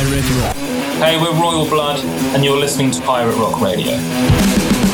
Pirate Rock. Hey, we're Royal Blood, and you're listening to Pirate Rock Radio.